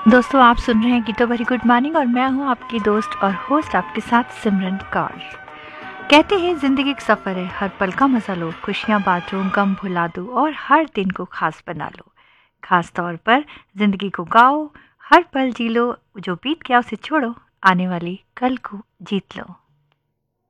दोस्तों, आप सुन रहे हैं गीतो भरी गुड मॉर्निंग और मैं हूं आपकी दोस्त और होस्ट आपके साथ सिमरन कौर। कहते हैं जिंदगी एक सफ़र है, हर पल का मजा लो, खुशियां बांटो, गम भुला दो और हर दिन को खास बना लो। खास तौर पर जिंदगी को गाओ, हर पल जी लो, जो बीत गया उसे छोड़ो, आने वाली कल को जीत लो।